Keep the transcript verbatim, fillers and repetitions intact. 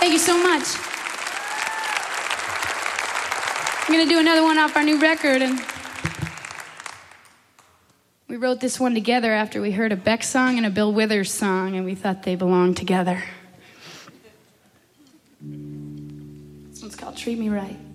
Thank you so much. I'm going to do another one off our new record, and we wrote this one together after we heard a Beck song and a Bill Withers song, and we thought they belonged together. This one's called Treat Me Right.